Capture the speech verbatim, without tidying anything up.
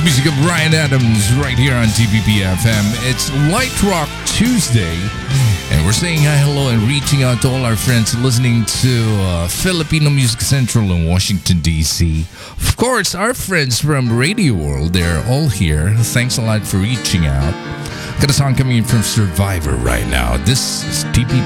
music of Ryan Adams right here on T P P F M. It's Light Rock Tuesday, and we're saying hi, hello, and reaching out to all our friends listening to uh, Filipino Music Central in Washington, D C. Of course, our friends from Radio World, they're all here. Thanks a lot for reaching out. Got a song coming in from Survivor right now. This is T P